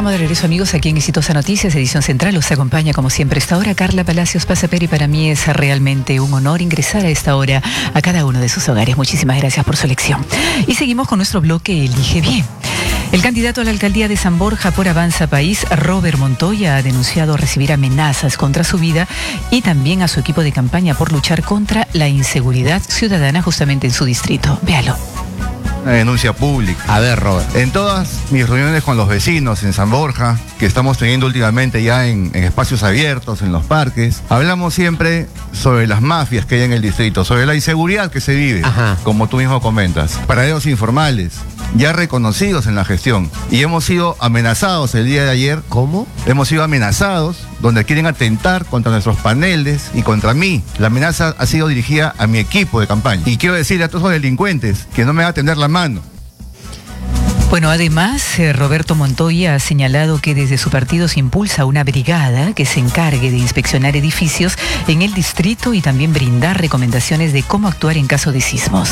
estamos de regreso, amigos, aquí en Exitosa Noticias, edición central. Los acompaña como siempre a esta hora Carla Palacios Pasaperi. Para mí es realmente un honor ingresar a esta hora a cada uno de sus hogares. Muchísimas gracias por su elección. Y seguimos con nuestro bloque Elige Bien. El candidato a la alcaldía de San Borja por Avanza País, Robert Montoya, ha denunciado recibir amenazas contra su vida y también a su equipo de campaña por luchar contra la inseguridad ciudadana justamente en su distrito. Véalo. Una denuncia pública. A ver, Robert. En todas mis reuniones con los vecinos en San Borja, que estamos teniendo últimamente ya en espacios abiertos, en los parques, hablamos siempre sobre las mafias que hay en el distrito, sobre la inseguridad que se vive, como tú mismo comentas. Paraderos informales, ya reconocidos en la gestión. Y hemos sido amenazados el día de ayer. ¿Cómo? Hemos sido amenazados, donde quieren atentar contra nuestros paneles y contra mí. La amenaza ha sido dirigida a mi equipo de campaña. Y quiero decirle a todos los delincuentes que no me van a tender la mano. Bueno, además, Roberto Montoya ha señalado que desde su partido se impulsa una brigada que se encargue de inspeccionar edificios en el distrito y también brindar recomendaciones de cómo actuar en caso de sismos.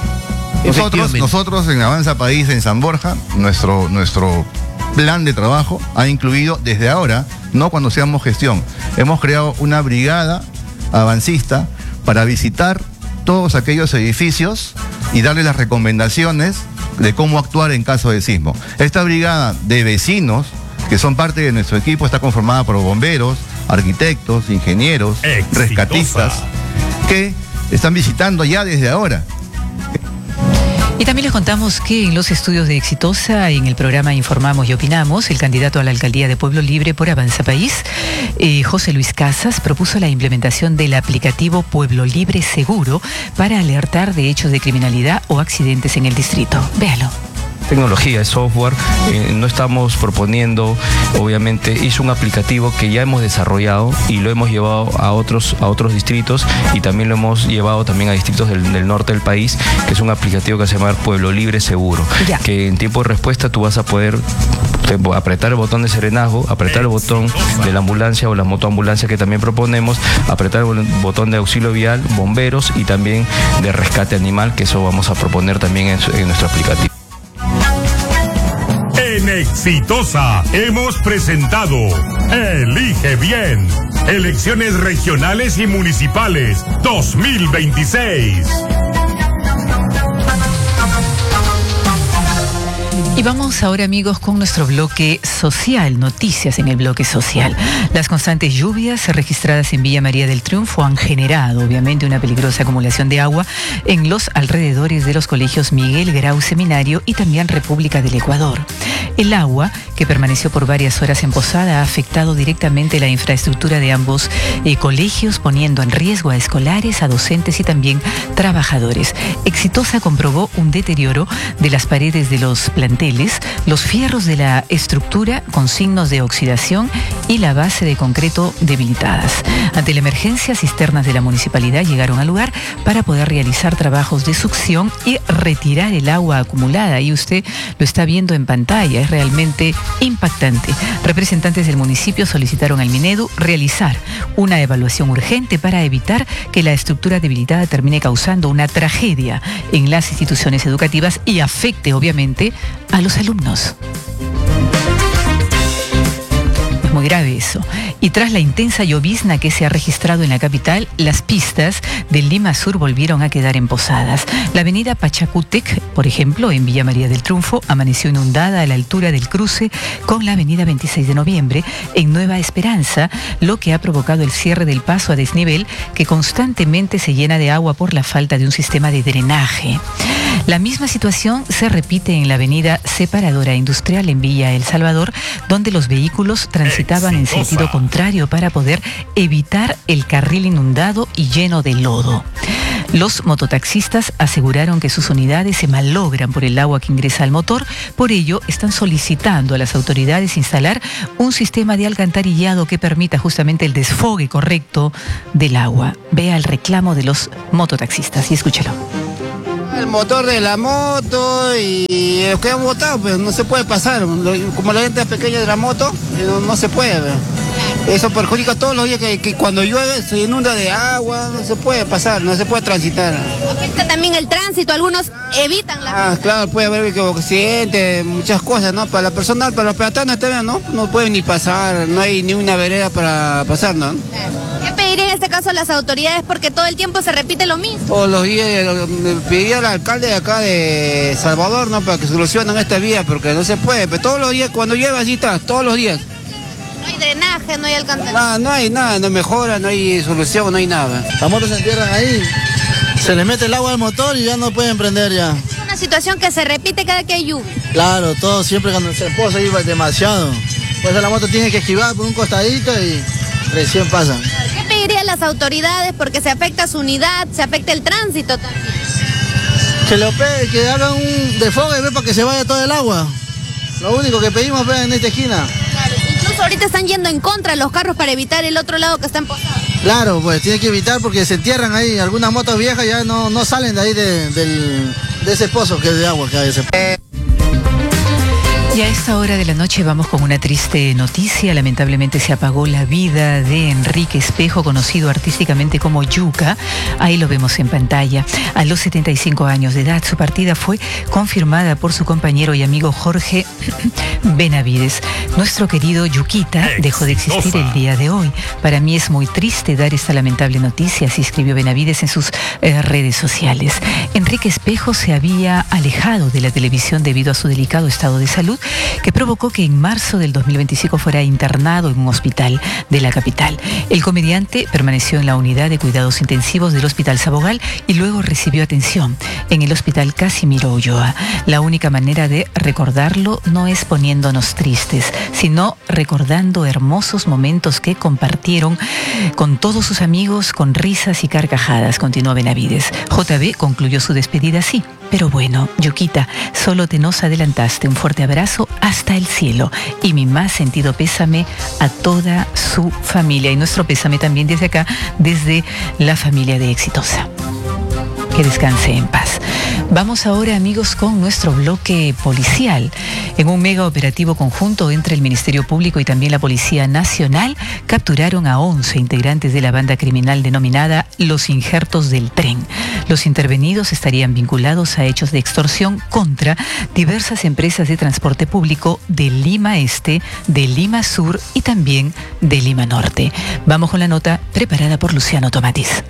Nosotros en Avanza País, en San Borja, nuestro plan de trabajo ha incluido desde ahora, no cuando seamos gestión, hemos creado una brigada avancista para visitar todos aquellos edificios y darle las recomendaciones de cómo actuar en caso de sismo. Esta brigada de vecinos, que son parte de nuestro equipo, está conformada por bomberos, arquitectos, ingenieros, rescatistas, que están visitando ya desde ahora. Y también les contamos que en los estudios de Exitosa, en el programa Informamos y Opinamos, el candidato a la alcaldía de Pueblo Libre por Avanza País, José Luis Casas, propuso la implementación del aplicativo Pueblo Libre Seguro para alertar de hechos de criminalidad o accidentes en el distrito. Véalo. Tecnología, es software, no estamos proponiendo, obviamente, hizo un aplicativo que ya hemos desarrollado y lo hemos llevado a otros distritos y también lo hemos llevado también a distritos del norte del país, que es un aplicativo que se llama Pueblo Libre Seguro, que en tiempo de respuesta tú vas a poder apretar el botón de serenazgo, apretar el botón de la ambulancia o la motoambulancia que también proponemos, apretar el botón de auxilio vial, bomberos y también de rescate animal, que eso vamos a proponer también en nuestro aplicativo. En Exitosa hemos presentado Elige Bien, elecciones regionales y municipales 2026. Y vamos ahora, amigos, con nuestro bloque social, noticias en el bloque social. Las constantes lluvias registradas en Villa María del Triunfo han generado, obviamente, una peligrosa acumulación de agua en los alrededores de los colegios Miguel Grau Seminario y también República del Ecuador. El agua, que permaneció por varias horas en Posada, ha afectado directamente la infraestructura de ambos colegios, poniendo en riesgo a escolares, a docentes y también trabajadores. Exitosa comprobó un deterioro de las paredes de los planteles, los fierros de la estructura con signos de oxidación y la base de concreto debilitadas. Ante la emergencia, cisternas de la municipalidad llegaron al lugar para poder realizar trabajos de succión y retirar el agua acumulada. Y usted lo está viendo en pantalla, es realmente impactante. Representantes del municipio solicitaron al Minedu realizar una evaluación urgente para evitar que la estructura debilitada termine causando una tragedia en las instituciones educativas y afecte, obviamente, a los alumnos. Es muy grave eso. Y tras la intensa llovizna que se ha registrado en la capital, las pistas del Lima Sur volvieron a quedar empozadas. La avenida Pachacútec, por ejemplo, en Villa María del Triunfo, amaneció inundada a la altura del cruce con la avenida 26 de noviembre en Nueva Esperanza, lo que ha provocado el cierre del paso a desnivel que constantemente se llena de agua por la falta de un sistema de drenaje. La misma situación se repite en la avenida Separadora Industrial en Villa El Salvador, donde los vehículos transitaban en sentido contrario para poder evitar el carril inundado y lleno de lodo. Los mototaxistas aseguraron que sus unidades se malogran por el agua que ingresa al motor, por ello están solicitando a las autoridades instalar un sistema de alcantarillado que permita justamente el desfogue correcto del agua. Vea el reclamo de los mototaxistas y escúchelo. El motor de la moto y los que han botado, pues no se puede pasar. Como la gente es pequeña de la moto, no se puede. Eso perjudica todos los días que cuando llueve se inunda de agua, no se puede pasar, no se puede transitar. Afecta también el tránsito, algunos evitan la... Claro, puede haber accidentes, muchas cosas, ¿no? Para la persona, para los peatones también, ¿no? No pueden ni pasar, no hay ni una vereda para pasar, ¿no? ¿Qué pediría en este caso a las autoridades? Porque todo el tiempo se repite lo mismo. Todos los días pediría al alcalde de acá de Salvador, ¿no? Para que solucionen esta vía, porque no se puede, pero todos los días, cuando llueve así está, todos los días. No hay drenaje, no hay alcantarillado. No hay nada, no mejora, no hay solución, no hay nada. Las motos se entierran ahí, se les mete el agua al motor y ya no pueden prender ya. Es una situación que se repite cada que hay lluvia. Claro, todo siempre cuando se posa ahí va demasiado. Pues la moto tiene que esquivar por un costadito y recién pasa. ¿Qué pediría a las autoridades? Porque se afecta su unidad, se afecta el tránsito también. Que hagan un desfogue para que se vaya todo el agua. Lo único que pedimos en esta esquina. Claro, incluso ahorita están yendo en contra de los carros para evitar el otro lado que están posados. Claro, pues tiene que evitar porque se entierran ahí. Algunas motos viejas ya no salen de ahí de ese pozo que es de agua que hay. Y a esta hora de la noche vamos con una triste noticia. Lamentablemente se apagó la vida de Enrique Espejo, conocido artísticamente como Yuca. Ahí lo vemos en pantalla. A los 75 años de edad, su partida fue confirmada por su compañero y amigo Jorge Benavides. Nuestro querido Yuquita dejó de existir el día de hoy. Para mí es muy triste dar esta lamentable noticia, así escribió Benavides en sus redes sociales. Enrique Espejo se había alejado de la televisión debido a su delicado estado de salud, que provocó que en marzo del 2025 fuera internado en un hospital de la capital. El comediante permaneció en la unidad de cuidados intensivos del Hospital Sabogal y luego recibió atención en el Hospital Casimiro Ulloa. La única manera de recordarlo no es poniéndonos tristes, sino recordando hermosos momentos que compartieron con todos sus amigos con risas y carcajadas, continuó Benavides. JB concluyó su despedida así: pero bueno, Yuquita, solo te nos adelantaste. Un fuerte abrazo hasta el cielo y mi más sentido pésame a toda su familia. Y nuestro pésame también desde acá, desde la familia de Exitosa. Que descanse en paz. Vamos ahora, amigos, con nuestro bloque policial. En un mega operativo conjunto entre el Ministerio Público y también la Policía Nacional, capturaron a 11 integrantes de la banda criminal denominada Los Injertos del Tren. Los intervenidos estarían vinculados a hechos de extorsión contra diversas empresas de transporte público de Lima Este, de Lima Sur y también de Lima Norte. Vamos con la nota preparada por Luciano Tomatiz.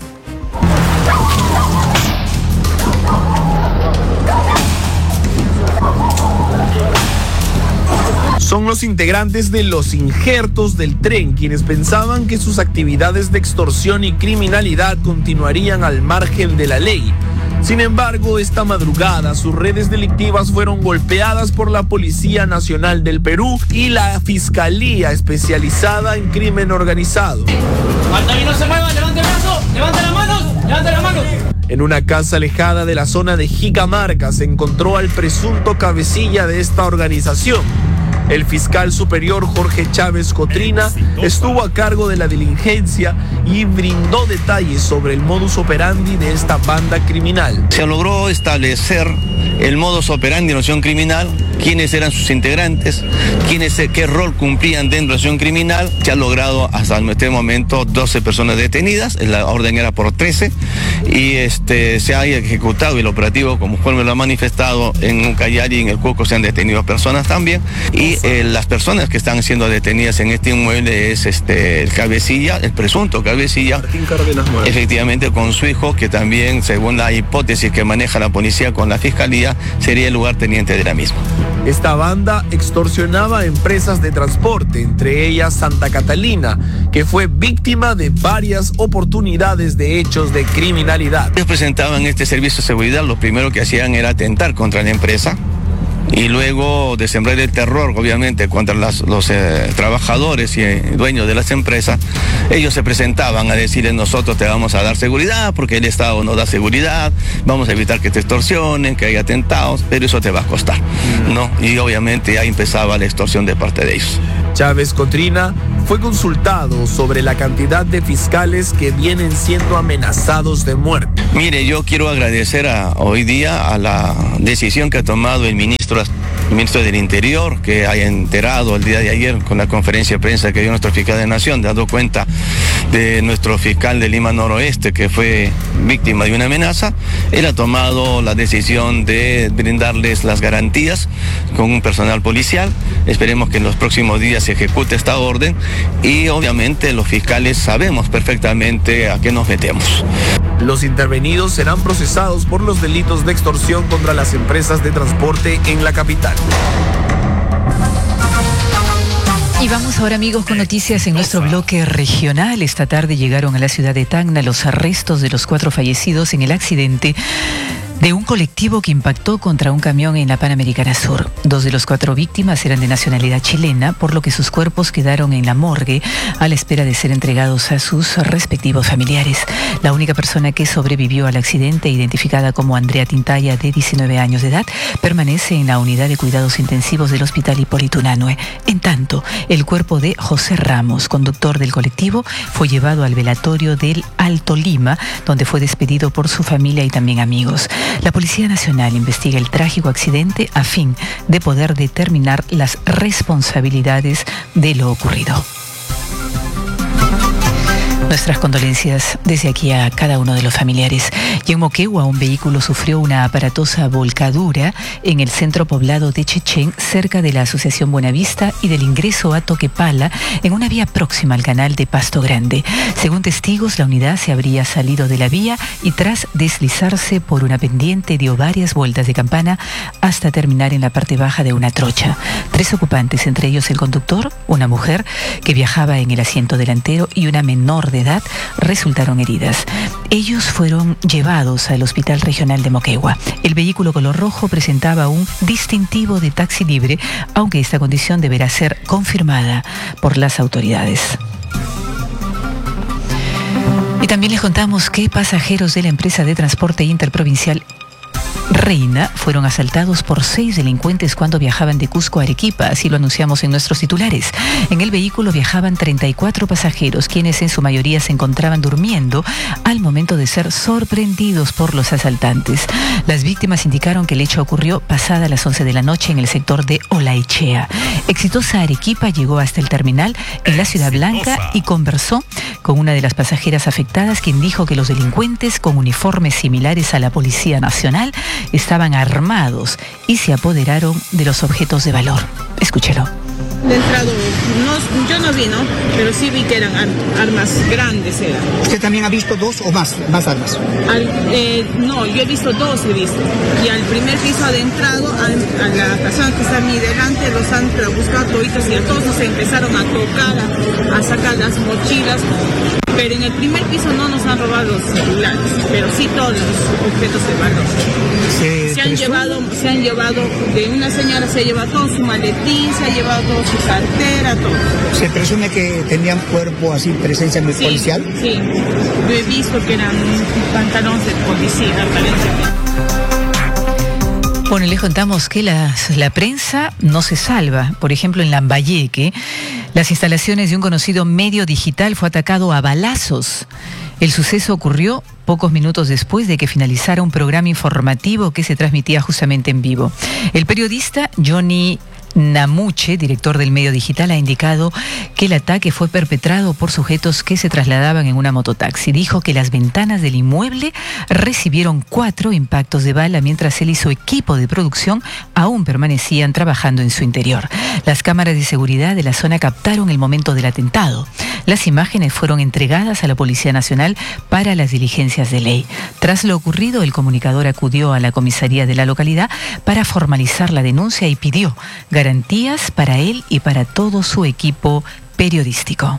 Son los integrantes de Los Injertos del Tren, quienes pensaban que sus actividades de extorsión y criminalidad continuarían al margen de la ley. Sin embargo, esta madrugada sus redes delictivas fueron golpeadas por la Policía Nacional del Perú y la Fiscalía especializada en crimen organizado. ¡Hasta ahí no se mueva! ¡Levante el brazo! ¡Levante las manos! ¡Levante las manos! En una casa alejada de la zona de Jicamarca se encontró al presunto cabecilla de esta organización. El fiscal superior Jorge Chávez Cotrina estuvo a cargo de la diligencia y brindó detalles sobre el modus operandi de esta banda criminal. Se logró establecer el modus operandi de la acción criminal, quiénes eran sus integrantes, qué rol cumplían dentro de la acción criminal. Se ha logrado hasta este momento 12 personas detenidas, la orden era por 13, y se ha ejecutado el operativo, como me lo ha manifestado, en Ucayali y en el Cuco se han detenido personas también, y las personas que están siendo detenidas en este inmueble es el cabecilla, el presunto cabecilla, Martín Cárdenas Morales. Efectivamente con su hijo, que también, según la hipótesis que maneja la policía con la fiscalía, sería el lugarteniente de la misma. Esta banda extorsionaba a empresas de transporte, entre ellas Santa Catalina, que fue víctima de varias oportunidades de hechos de criminalidad. Ellos presentaban este servicio de seguridad, lo primero que hacían era atentar contra la empresa y luego de sembrar el terror, obviamente, contra los trabajadores y dueños de las empresas. Ellos se presentaban a decirles: nosotros te vamos a dar seguridad porque el Estado no da seguridad, vamos a evitar que te extorsionen, que haya atentados, pero eso te va a costar, ¿no? Y obviamente ahí empezaba la extorsión de parte de ellos. Chávez Cotrina fue consultado sobre la cantidad de fiscales que vienen siendo amenazados de muerte. Mire, yo quiero agradecer hoy día a la decisión que ha tomado el ministro ministro del Interior, que haya enterado el día de ayer con la conferencia de prensa que dio nuestro fiscal de Nación, dando cuenta de nuestro fiscal de Lima Noroeste, que fue víctima de una amenaza. Él ha tomado la decisión de brindarles las garantías con un personal policial. Esperemos que en los próximos días se ejecute esta orden y obviamente los fiscales sabemos perfectamente a qué nos metemos. Los intervenidos serán procesados por los delitos de extorsión contra las empresas de transporte en la capital. Y vamos ahora, amigos, con noticias en nuestro bloque regional. Esta tarde llegaron a la ciudad de Tacna los arrestos de los 4 fallecidos en el accidente de un colectivo que impactó contra un camión en la Panamericana Sur. 2 de los 4 víctimas eran de nacionalidad chilena, por lo que sus cuerpos quedaron en la morgue a la espera de ser entregados a sus respectivos familiares. La única persona que sobrevivió al accidente, identificada como Andrea Tintaya, de 19 años de edad, permanece en la unidad de cuidados intensivos del Hospital Hipólito Unanue. En tanto, el cuerpo de José Ramos, conductor del colectivo, fue llevado al velatorio del Alto Lima, donde fue despedido por su familia y también amigos. La Policía Nacional investiga el trágico accidente a fin de poder determinar las responsabilidades de lo ocurrido. Nuestras condolencias desde aquí a cada uno de los familiares. Y en Moquegua, un vehículo sufrió una aparatosa volcadura en el centro poblado de Chechén, cerca de la Asociación Buenavista y del ingreso a Toquepala, en una vía próxima al canal de Pasto Grande. Según testigos, la unidad se habría salido de la vía y tras deslizarse por una pendiente dio varias vueltas de campana hasta terminar en la parte baja de una trocha. 3 ocupantes, entre ellos el conductor, una mujer que viajaba en el asiento delantero y una menor de edad, resultaron heridas. Ellos fueron llevados al Hospital Regional de Moquegua. El vehículo color rojo presentaba un distintivo de taxi libre, aunque esta condición deberá ser confirmada por las autoridades. Y también les contamos que pasajeros de la empresa de transporte interprovincial Reina fueron asaltados por 6 delincuentes cuando viajaban de Cusco a Arequipa, así lo anunciamos en nuestros titulares. En el vehículo viajaban 34 pasajeros, quienes en su mayoría se encontraban durmiendo al momento de ser sorprendidos por los asaltantes. Las víctimas indicaron que el hecho ocurrió pasada las 11 de la noche en el sector de Olaichea. Exitosa Arequipa llegó hasta el terminal en la Ciudad Blanca y conversó con una de las pasajeras afectadas, quien dijo que los delincuentes con uniformes similares a la Policía Nacional estaban armados y se apoderaron de los objetos de valor. Escúchelo. De entrado, yo no vi, ¿no? Pero sí vi que eran armas grandes. ¿Usted también ha visto 2 o más armas? No, yo he visto 2, y al primer piso adentrado, a la persona que está a mi delante, los han buscado toditos y a todos nos empezaron a tocar, a sacar las mochilas. Pero en el primer piso no nos han robado los celulares, pero sí todos los objetos de valor. Se han llevado, de una señora se ha llevado todo su maletín, se ha llevado toda su cartera, todo. ¿Se presume que tenían cuerpo así, presencia policial? Sí, yo he visto que eran pantalones de policía, aparentemente. Bueno, les contamos que la prensa no se salva. Por ejemplo, en Lambayeque, las instalaciones de un conocido medio digital fue atacado a balazos. El suceso ocurrió pocos minutos después de que finalizara un programa informativo que se transmitía justamente en vivo. El periodista Johnny Namuche, director del medio digital, ha indicado que el ataque fue perpetrado por sujetos que se trasladaban en una mototaxi. Dijo que las ventanas del inmueble recibieron 4 impactos de bala, mientras él y su equipo de producción aún permanecían trabajando en su interior. Las cámaras de seguridad de la zona captaron el momento del atentado. Las imágenes fueron entregadas a la Policía Nacional para las diligencias de ley. Tras lo ocurrido, el comunicador acudió a la comisaría de la localidad para formalizar la denuncia y pidió garantías para él y para todo su equipo periodístico.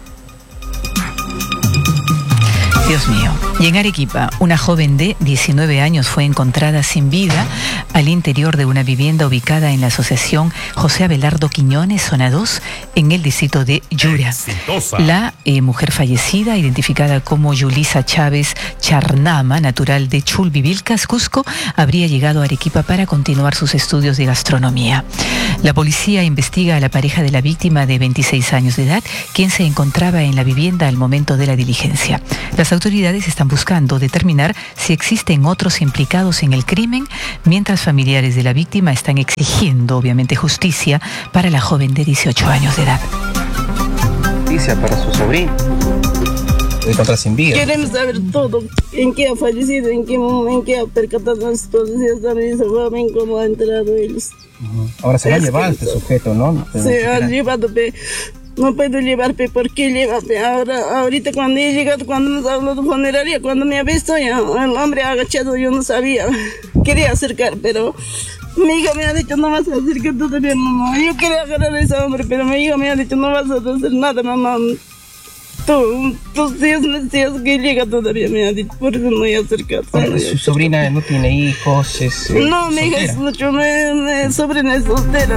Dios mío. Y en Arequipa, una joven de 19 años fue encontrada sin vida al interior de una vivienda ubicada en la asociación José Abelardo Quiñones, zona 2, en el distrito de Yura. La mujer fallecida, identificada como Yulisa Chávez Charnama, natural de Chulbivilcas, Cusco, habría llegado a Arequipa para continuar sus estudios de gastronomía. La policía investiga a la pareja de la víctima de 26 años de edad, quien se encontraba en la vivienda al momento de la diligencia. Las autoridades están buscando determinar si existen otros implicados en el crimen, mientras familiares de la víctima están exigiendo, obviamente, justicia para la joven de 18 años de edad. Justicia para su sobrino. Encontrar sin vida. Queremos saber todo, en qué ha fallecido, en qué ha percatado las policías también, saben cómo ha entrado ellos. Ahora se va a llevar este sujeto, ¿no? Se ha llevado, no puedo llevarme, ¿por qué llevarme? Ahorita cuando he llegado, cuando nos habló de funeraria, cuando me ha visto ya, el hombre agachado, yo no sabía, quería acercar, pero mi hija me ha dicho, no vas a acercar todavía, mamá. Yo quería agarrar a ese hombre, pero mi hija me ha dicho, no vas a hacer nada, mamá. Tú días que llega todavía, me ha dicho, por eso no he acercado. ¿Su sobrina no tiene hijos? No, mi hija es mucho, mi sobrina es soltera.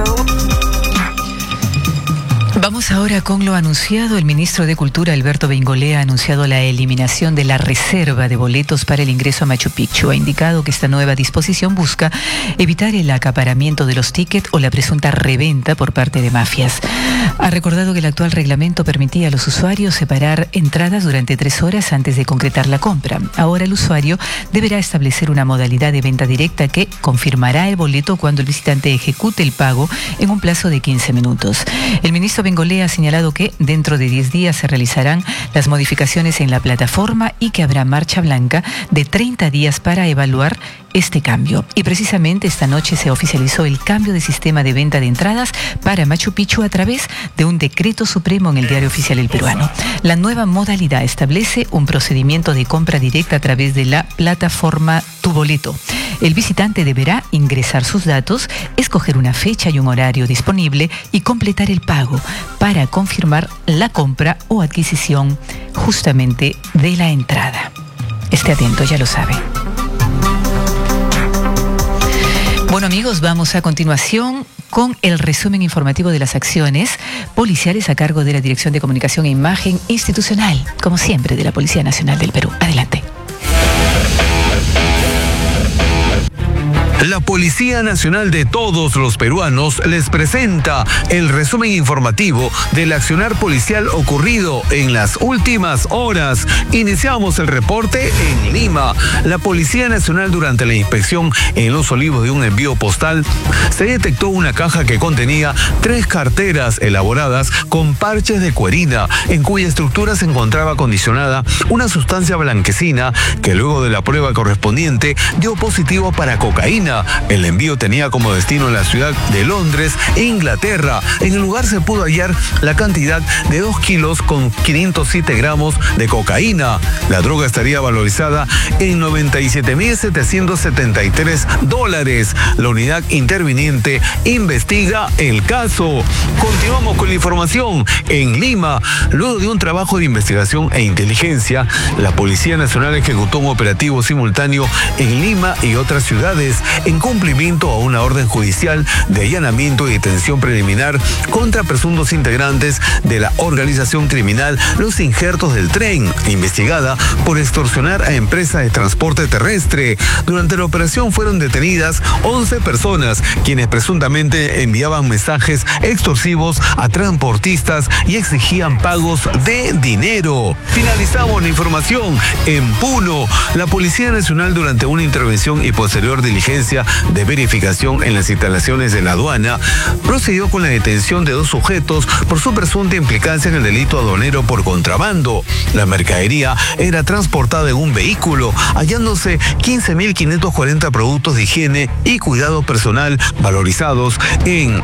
Vamos ahora con lo anunciado. El ministro de Cultura, Alberto Bengolea, ha anunciado la eliminación de la reserva de boletos para el ingreso a Machu Picchu. Ha indicado que esta nueva disposición busca evitar el acaparamiento de los tickets o la presunta reventa por parte de mafias. Ha recordado que el actual reglamento permitía a los usuarios separar entradas durante 3 horas antes de concretar la compra. Ahora el usuario deberá establecer una modalidad de venta directa que confirmará el boleto cuando el visitante ejecute el pago en un plazo de 15 minutos. El ministro Bengolea ha señalado que dentro de 10 días se realizarán las modificaciones en la plataforma y que habrá marcha blanca de 30 días para evaluar este cambio. Y precisamente esta noche se oficializó el cambio de sistema de venta de entradas para Machu Picchu a través de un decreto supremo en el Diario Oficial El Peruano. La nueva modalidad establece un procedimiento de compra directa a través de la plataforma Tu Boleto. El visitante deberá ingresar sus datos, escoger una fecha y un horario disponible y completar el pago para confirmar la compra o adquisición justamente de la entrada. Esté atento, ya lo sabe. Bueno, amigos, vamos a continuación con el resumen informativo de las acciones policiales a cargo de la Dirección de Comunicación e Imagen Institucional, como siempre, de la Policía Nacional del Perú. Adelante. La Policía Nacional de todos los peruanos les presenta el resumen informativo del accionar policial ocurrido en las últimas horas. Iniciamos el reporte en Lima. La Policía Nacional, durante la inspección en Los Olivos de un envío postal, se detectó una caja que contenía 3 carteras elaboradas con parches de cuerina, en cuya estructura se encontraba acondicionada una sustancia blanquecina que luego de la prueba correspondiente dio positivo para cocaína. El envío tenía como destino la ciudad de Londres, Inglaterra. En el lugar se pudo hallar la cantidad de 2 kilos con 507 gramos de cocaína. La droga estaría valorizada en $97,773. La unidad interviniente investiga el caso. Continuamos con la información. En Lima, luego de un trabajo de investigación e inteligencia, la Policía Nacional ejecutó un operativo simultáneo en Lima y otras ciudades en cumplimiento a una orden judicial de allanamiento y detención preliminar contra presuntos integrantes de la organización criminal Los Injertos del Tren, investigada por extorsionar a empresas de transporte terrestre. Durante la operación fueron detenidas 11 personas, quienes presuntamente enviaban mensajes extorsivos a transportistas y exigían pagos de dinero. Finalizamos la información en Puno. La Policía Nacional, durante una intervención y posterior diligencia de verificación en las instalaciones de la aduana, procedió con la detención de 2 sujetos por su presunta implicancia en el delito aduanero por contrabando. La mercadería era transportada en un vehículo, hallándose 15.540 productos de higiene y cuidado personal valorizados en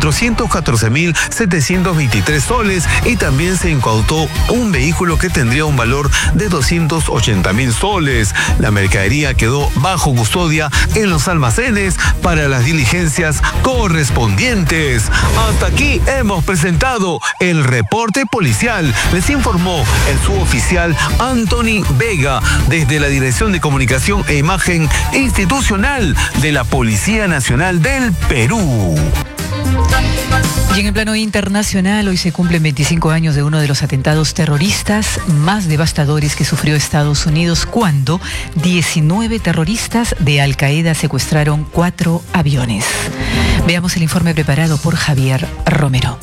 414.723 soles, y también se incautó un vehículo que tendría un valor de 280.000 soles. La mercadería quedó bajo custodia en los almacenes para las diligencias correspondientes. Hasta aquí hemos presentado el reporte policial. Les informó el suboficial Anthony Vega desde la Dirección de Comunicación e Imagen Institucional de la Policía Nacional del Perú. Y en el plano internacional, hoy se cumplen 25 años de uno de los atentados terroristas más devastadores que sufrió Estados Unidos, cuando 19 terroristas de Al Qaeda secuestraron 4 aviones. Veamos el informe preparado por Javier Romero.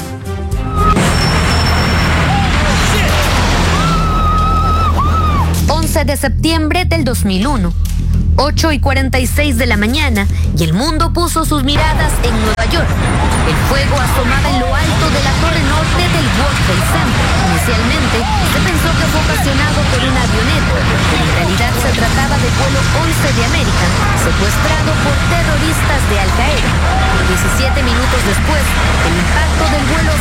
11 de septiembre del 2001. 8:46 de la mañana y el mundo puso sus miradas en Nueva York. El fuego asomaba en lo alto de la torre norte del World Trade Center. Inicialmente se pensó que fue ocasionado por una avioneta, pero en realidad se trataba del vuelo 11 de American, secuestrado por terroristas de Al Qaeda. 17 minutos después, el impacto del vuelo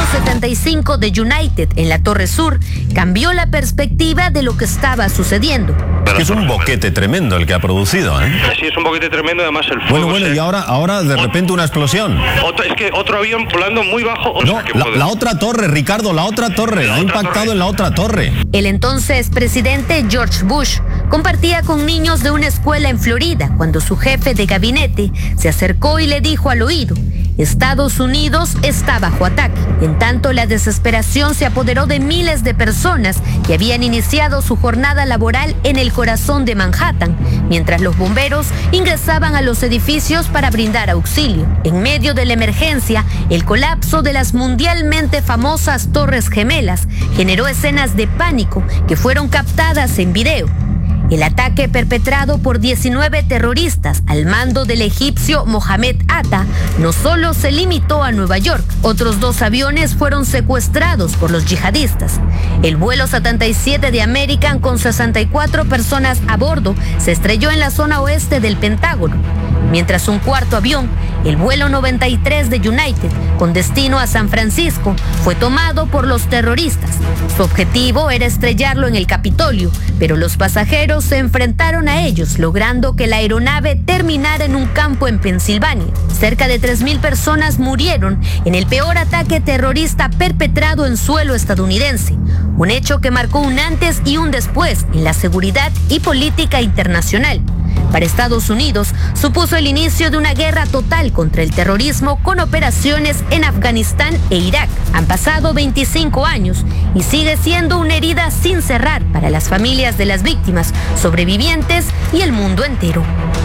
175 de United en la Torre Sur cambió la perspectiva de lo que estaba sucediendo. Que es un boquete tremendo el que ha producido, ¿eh? Sí, es un boquete tremendo, además el fuego... Bueno, y ahora de repente una explosión. Es que otro avión volando muy bajo... La otra torre, Ricardo, la otra torre. Ha impactado en la otra torre. El entonces presidente George Bush compartía con niños de una escuela en Florida cuando su jefe de gabinete se acercó y le dijo al oído: Estados Unidos está bajo ataque. En tanto, la desesperación se apoderó de miles de personas que habían iniciado su jornada laboral en el corazón de Manhattan, mientras los bomberos ingresaban a los edificios para brindar auxilio. En medio de la emergencia, el colapso de las mundialmente famosas Torres Gemelas generó escenas de pánico que fueron captadas en video. El ataque perpetrado por 19 terroristas al mando del egipcio Mohamed Atta no solo se limitó a Nueva York, otros 2 aviones fueron secuestrados por los yihadistas. El vuelo 77 de American con 64 personas a bordo se estrelló en la zona oeste del Pentágono, mientras un cuarto avión, el vuelo 93 de United, con destino a San Francisco, fue tomado por los terroristas. Su objetivo era estrellarlo en el Capitolio, pero los pasajeros se enfrentaron a ellos, logrando que la aeronave terminara en un campo en Pensilvania. Cerca de 3,000 personas murieron en el peor ataque terrorista perpetrado en suelo estadounidense, un hecho que marcó un antes y un después en la seguridad y política internacional. Para Estados Unidos, supuso el inicio de una guerra total contra el terrorismo con operaciones en Afganistán e Irak. Han pasado 25 años y sigue siendo una herida sin cerrar para las familias de las víctimas, sobrevivientes y el mundo entero.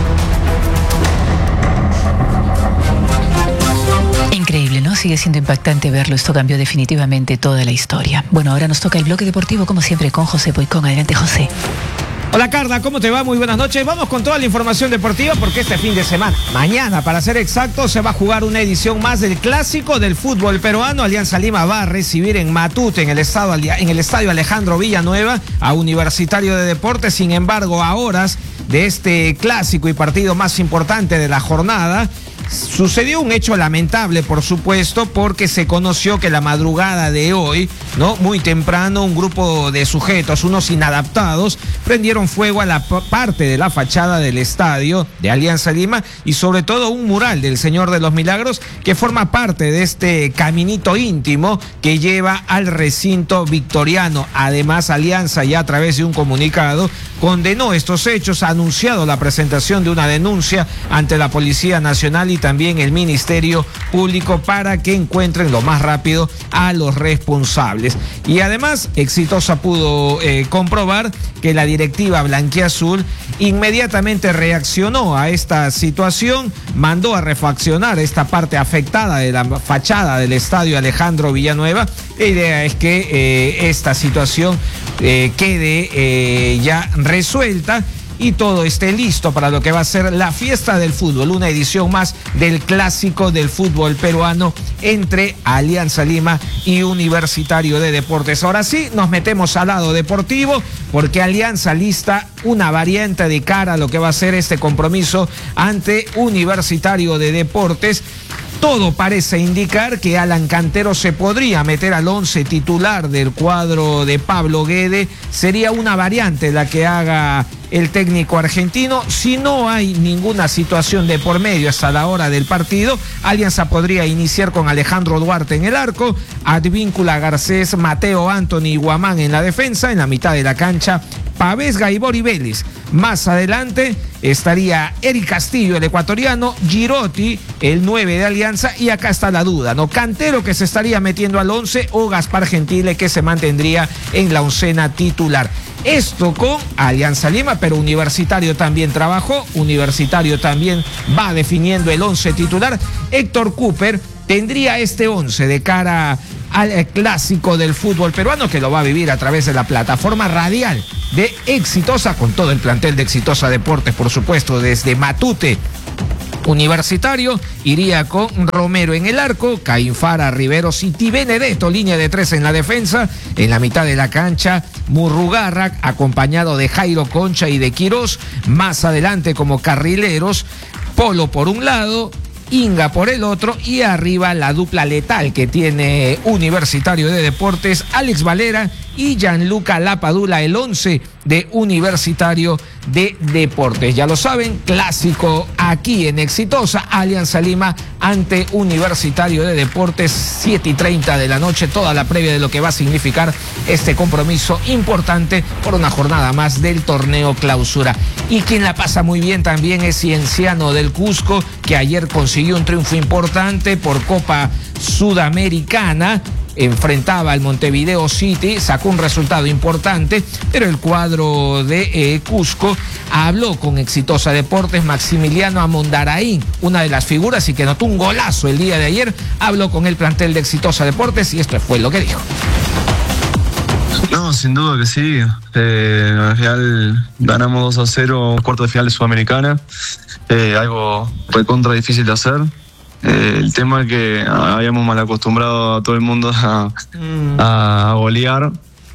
Increíble, ¿no? Sigue siendo impactante verlo. Esto cambió definitivamente toda la historia. Bueno, ahora nos toca el bloque deportivo, como siempre, con José Poicón. Adelante, José. Hola Carla, ¿cómo te va? Muy buenas noches. Vamos con toda la información deportiva porque este fin de semana, mañana para ser exacto, se va a jugar una edición más del clásico del fútbol peruano. Alianza Lima va a recibir en Matute, en el estadio Alejandro Villanueva, a Universitario de Deportes. Sin embargo, a horas de este clásico y partido más importante de la jornada, sucedió un hecho lamentable, por supuesto, porque se conoció que la madrugada de hoy, ¿no?, muy temprano, un grupo de sujetos, unos inadaptados, prendieron fuego a la parte de la fachada del estadio de Alianza Lima y sobre todo un mural del Señor de los Milagros que forma parte de este caminito íntimo que lleva al recinto victoriano. Además, Alianza, ya a través de un comunicado, condenó estos hechos, ha anunciado la presentación de una denuncia ante la Policía Nacional y también el Ministerio Público para que encuentren lo más rápido a los responsables. Y además, Exitosa pudo comprobar que la directiva blanquiazul inmediatamente reaccionó a esta situación, mandó a refaccionar esta parte afectada de la fachada del estadio Alejandro Villanueva. La idea es que esta situación quede ya resuelta y todo esté listo para lo que va a ser la fiesta del fútbol, una edición más del clásico del fútbol peruano entre Alianza Lima y Universitario de Deportes. Ahora sí, nos metemos al lado deportivo porque Alianza lista una variante de cara a lo que va a ser este compromiso ante Universitario de Deportes. Todo parece indicar que Alan Cantero se podría meter al 11 titular del cuadro de Pablo Guede. Sería una variante la que haga el técnico argentino. Si no hay ninguna situación de por medio hasta la hora del partido, Alianza podría iniciar con Alejandro Duarte en el arco, Advíncula, Garcés, Mateo, Anthony y Guamán en la defensa. En la mitad de la cancha, Pavés, Gaibor y Vélez. Más adelante estaría Eric Castillo, el ecuatoriano, Girotti, el 9 de Alianza, y acá está la duda, ¿no? Cantero, que se estaría metiendo al 11, o Gaspar Gentile, que se mantendría en la oncena titular. Esto con Alianza Lima, pero Universitario también trabajó, Universitario también va definiendo el 11 titular. Héctor Cooper tendría este 11 de cara al clásico del fútbol peruano, que lo va a vivir a través de la plataforma radial de Exitosa, con todo el plantel de Exitosa Deportes, por supuesto, desde Matute. Universitario iría con Romero en el arco, Caín Fara, Riveros y Benedetto, línea de 3 en la defensa. En la mitad de la cancha, Murrugarra, acompañado de Jairo Concha y de Quirós. Más adelante como carrileros, Polo por un lado, Inga por el otro, y arriba la dupla letal que tiene Universitario de Deportes, Alex Valera y Gianluca Lapadula, el 11 de Universitario de Deportes. Ya lo saben, clásico aquí en Exitosa, Alianza Lima ante Universitario de Deportes, 7:30 de la noche, toda la previa de lo que va a significar este compromiso importante por una jornada más del torneo Clausura. Y quien la pasa muy bien también es Cienciano del Cusco, que ayer consiguió un triunfo importante por Copa Sudamericana. Enfrentaba al Montevideo City, sacó un resultado importante, pero el cuadro de Cusco habló con Exitosa Deportes. Maximiliano Amondaraín, una de las figuras y que notó un golazo el día de ayer, habló con el plantel de Exitosa Deportes y esto fue lo que dijo. No, sin duda que sí. Al final ganamos 2-0 cuarto de final de Sudamericana, algo recontra difícil de hacer. El tema es que habíamos mal acostumbrado a todo el mundo a golear,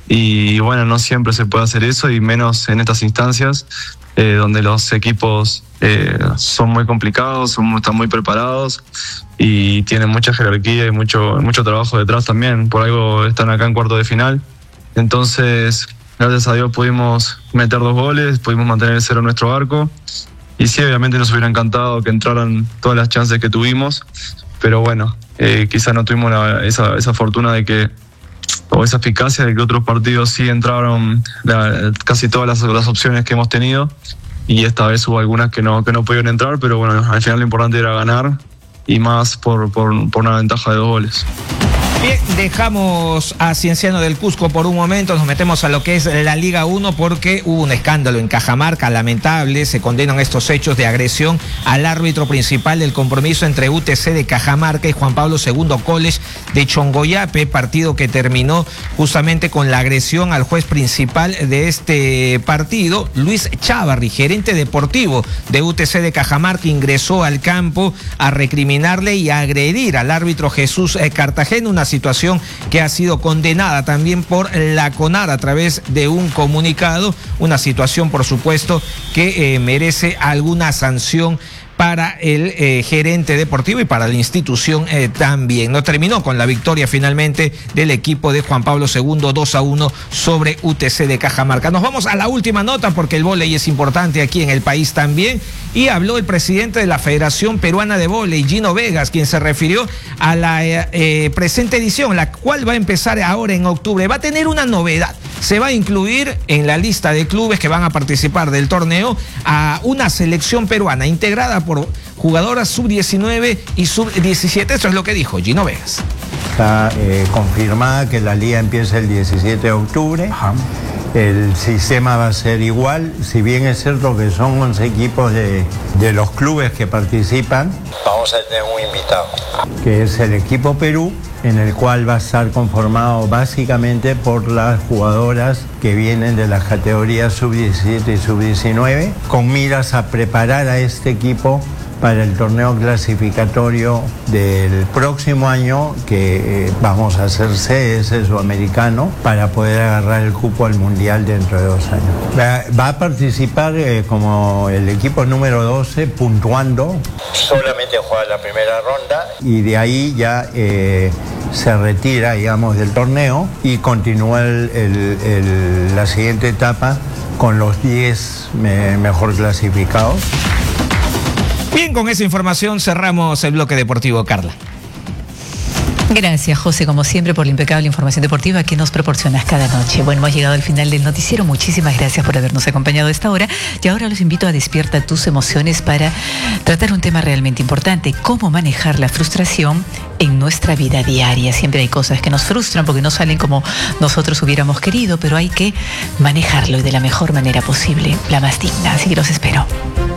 y bueno, no siempre se puede hacer eso, y menos en estas instancias donde los equipos son muy complicados, están muy preparados y tienen mucha jerarquía y mucho trabajo detrás también. Por algo están acá en cuarto de final. Entonces, gracias a Dios pudimos meter 2 goles, pudimos mantener el 0 en nuestro arco. Y sí, obviamente nos hubiera encantado que entraran todas las chances que tuvimos, pero bueno, quizá no tuvimos esa fortuna de que, o esa eficacia de que otros partidos sí entraron casi todas las opciones que hemos tenido, y esta vez hubo algunas que no pudieron entrar, pero bueno, al final lo importante era ganar, y más por una ventaja de 2 goles. Bien, dejamos a Cienciano del Cusco por un momento, nos metemos a lo que es la Liga 1 porque hubo un escándalo en Cajamarca lamentable. Se condenan estos hechos de agresión al árbitro principal del compromiso entre UTC de Cajamarca y Juan Pablo II College de Chongoyape, partido que terminó justamente con la agresión al juez principal de este partido. Luis Chávarri, gerente deportivo de UTC de Cajamarca, ingresó al campo a recriminarle y a agredir al árbitro Jesús Cartagena, una situación que ha sido condenada también por la CONAR a través de un comunicado, una situación por supuesto que merece alguna sanción para el gerente deportivo y para la institución también. No terminó con la victoria finalmente del equipo de Juan Pablo II, 2-1 sobre UTC de Cajamarca. Nos vamos a la última nota porque el vóley es importante aquí en el país también, y habló el presidente de la Federación Peruana de Vóley, Gino Vegas, quien se refirió a la presente edición, la cual va a empezar ahora en octubre. Va a tener una novedad. Se va a incluir en la lista de clubes que van a participar del torneo a una selección peruana integrada por jugadoras sub-19 y sub-17. Eso es lo que dijo Gino Vegas. Está confirmada que la liga empieza el 17 de octubre. Ajá. El sistema va a ser igual, si bien es cierto que son 11 equipos de los clubes que participan. Vamos a tener un invitado, que es el equipo Perú, en el cual va a estar conformado básicamente por las jugadoras que vienen de las categorías sub-17 y sub-19, con miras a preparar a este equipo para el torneo clasificatorio del próximo año, que vamos a hacer CS sudamericano para poder agarrar el cupo al mundial dentro de 2 años. Va a participar como el equipo número 12, puntuando. Solamente juega la primera ronda. Y de ahí ya se retira, digamos, del torneo y continúa la siguiente etapa con los 10 mejor clasificados. Bien, con esa información cerramos el bloque deportivo, Carla. Gracias, José, como siempre, por la impecable información deportiva que nos proporcionas cada noche. Bueno, hemos llegado al final del noticiero. Muchísimas gracias por habernos acompañado a esta hora. Y ahora los invito a despierta tus emociones para tratar un tema realmente importante: cómo manejar la frustración en nuestra vida diaria. Siempre hay cosas que nos frustran porque no salen como nosotros hubiéramos querido, pero hay que manejarlo y de la mejor manera posible, la más digna. Así que los espero.